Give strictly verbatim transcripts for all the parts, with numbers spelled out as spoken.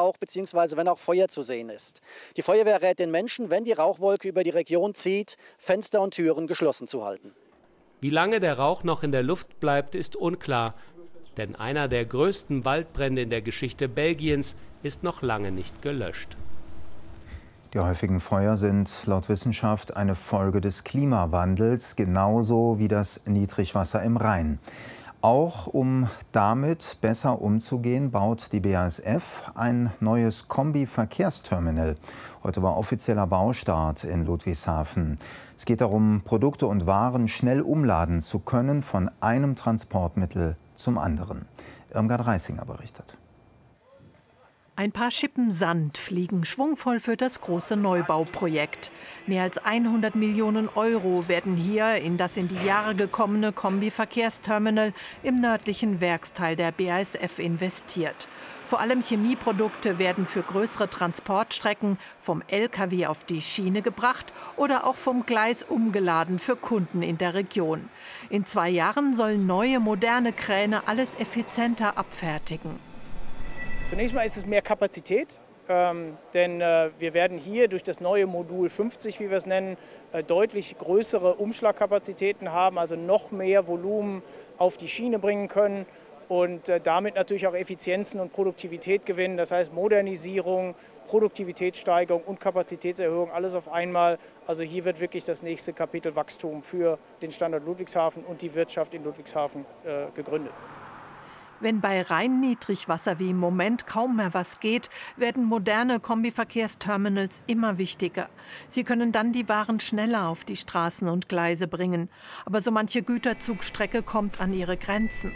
Rauch bzw. wenn auch Feuer zu sehen ist. Die Feuerwehr rät den Menschen, wenn die Rauchwolke über die Region zieht, Fenster und Türen geschlossen zu halten. Wie lange der Rauch noch in der Luft bleibt, ist unklar. Denn einer der größten Waldbrände in der Geschichte Belgiens ist noch lange nicht gelöscht. Die häufigen Feuer sind laut Wissenschaft eine Folge des Klimawandels, genauso wie das Niedrigwasser im Rhein. Auch um damit besser umzugehen, baut die B A S F ein neues Kombi-Verkehrsterminal. Heute war offizieller Baustart in Ludwigshafen. Es geht darum, Produkte und Waren schnell umladen zu können von einem Transportmittel zum anderen. Irmgard Reisinger berichtet. Ein paar Schippen Sand fliegen schwungvoll für das große Neubauprojekt. Mehr als hundert Millionen Euro werden hier in das in die Jahre gekommene Kombi-Verkehrsterminal im nördlichen Werksteil der B A S F investiert. Vor allem Chemieprodukte werden für größere Transportstrecken vom L K W auf die Schiene gebracht oder auch vom Gleis umgeladen für Kunden in der Region. In zwei Jahren sollen neue, moderne Kräne alles effizienter abfertigen. Zunächst mal ist es mehr Kapazität, ähm, denn äh, wir werden hier durch das neue Modul fünfzig, wie wir es nennen, äh, deutlich größere Umschlagkapazitäten haben, also noch mehr Volumen auf die Schiene bringen können und äh, damit natürlich auch Effizienzen und Produktivität gewinnen. Das heißt Modernisierung, Produktivitätssteigerung und Kapazitätserhöhung, alles auf einmal. Also hier wird wirklich das nächste Kapitel Wachstum für den Standort Ludwigshafen und die Wirtschaft in Ludwigshafen äh, gegründet. Wenn bei rein Niedrigwasser wie im Moment kaum mehr was geht, werden moderne Kombiverkehrsterminals immer wichtiger. Sie können dann die Waren schneller auf die Straßen und Gleise bringen. Aber so manche Güterzugstrecke kommt an ihre Grenzen.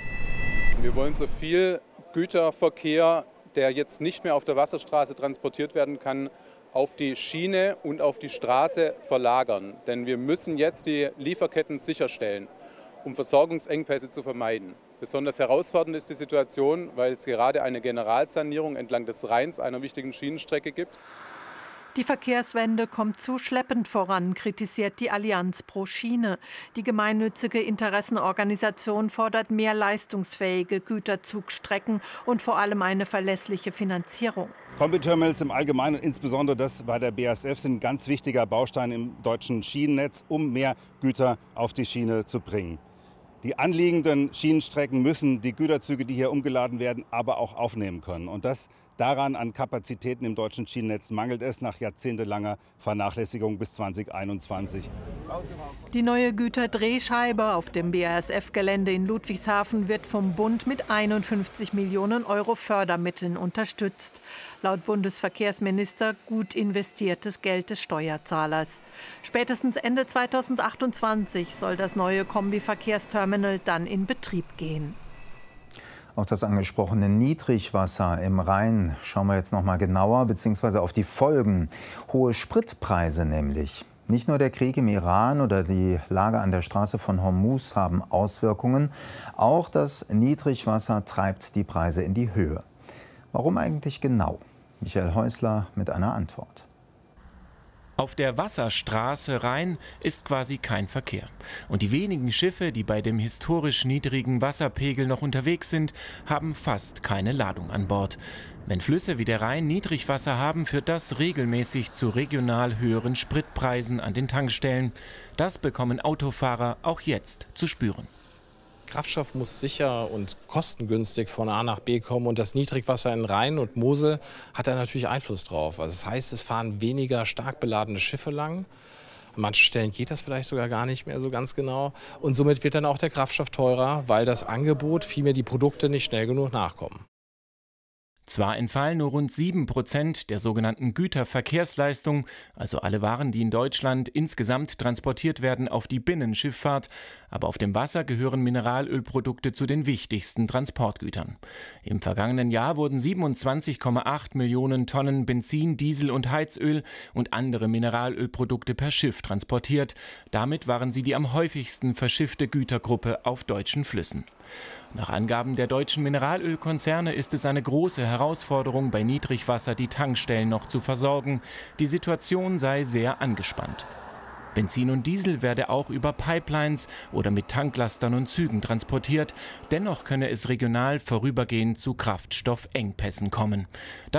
Wir wollen so viel Güterverkehr, der jetzt nicht mehr auf der Wasserstraße transportiert werden kann, auf die Schiene und auf die Straße verlagern. Denn wir müssen jetzt die Lieferketten sicherstellen, um Versorgungsengpässe zu vermeiden. Besonders herausfordernd ist die Situation, weil es gerade eine Generalsanierung entlang des Rheins, einer wichtigen Schienenstrecke, gibt. Die Verkehrswende kommt zu schleppend voran, kritisiert die Allianz pro Schiene. Die gemeinnützige Interessenorganisation fordert mehr leistungsfähige Güterzugstrecken und vor allem eine verlässliche Finanzierung. Kombiterminals im Allgemeinen und insbesondere das bei der B A S F sind ein ganz wichtiger Baustein im deutschen Schienennetz, um mehr Güter auf die Schiene zu bringen. Die anliegenden Schienenstrecken müssen die Güterzüge, die hier umgeladen werden, aber auch aufnehmen können. Und das daran an Kapazitäten im deutschen Schienennetz mangelt es nach jahrzehntelanger Vernachlässigung bis zweitausendeinundzwanzig. Die neue Güterdrehscheibe auf dem B A S F-Gelände in Ludwigshafen wird vom Bund mit einundfünfzig Millionen Euro Fördermitteln unterstützt. Laut Bundesverkehrsminister gut investiertes Geld des Steuerzahlers. Spätestens Ende zweitausendachtundzwanzig soll das neue Kombi-Verkehrsterminal dann in Betrieb gehen. Auf das angesprochene Niedrigwasser im Rhein schauen wir jetzt noch mal genauer, beziehungsweise auf die Folgen. Hohe Spritpreise nämlich. Nicht nur der Krieg im Iran oder die Lage an der Straße von Hormuz haben Auswirkungen. Auch das Niedrigwasser treibt die Preise in die Höhe. Warum eigentlich genau? Michael Häusler mit einer Antwort. Auf der Wasserstraße Rhein ist quasi kein Verkehr. Und die wenigen Schiffe, die bei dem historisch niedrigen Wasserpegel noch unterwegs sind, haben fast keine Ladung an Bord. Wenn Flüsse wie der Rhein Niedrigwasser haben, führt das regelmäßig zu regional höheren Spritpreisen an den Tankstellen. Das bekommen Autofahrer auch jetzt zu spüren. Kraftstoff muss sicher und kostengünstig von A nach B kommen und das Niedrigwasser in Rhein und Mosel hat da natürlich Einfluss drauf. Also das heißt, es fahren weniger stark beladene Schiffe lang. An manchen Stellen geht das vielleicht sogar gar nicht mehr so ganz genau. Und somit wird dann auch der Kraftstoff teurer, weil das Angebot, vielmehr die Produkte nicht schnell genug nachkommen. Zwar entfallen nur rund sieben Prozent der sogenannten Güterverkehrsleistung, also alle Waren, die in Deutschland insgesamt transportiert werden, auf die Binnenschifffahrt, aber auf dem Wasser gehören Mineralölprodukte zu den wichtigsten Transportgütern. Im vergangenen Jahr wurden siebenundzwanzig Komma acht Millionen Tonnen Benzin, Diesel und Heizöl und andere Mineralölprodukte per Schiff transportiert. Damit waren sie die am häufigsten verschiffte Gütergruppe auf deutschen Flüssen. Nach Angaben der deutschen Mineralölkonzerne ist es eine große Herausforderung, bei Niedrigwasser die Tankstellen noch zu versorgen. Die Situation sei sehr angespannt. Benzin und Diesel werde auch über Pipelines oder mit Tanklastern und Zügen transportiert. Dennoch könne es regional vorübergehend zu Kraftstoffengpässen kommen. Das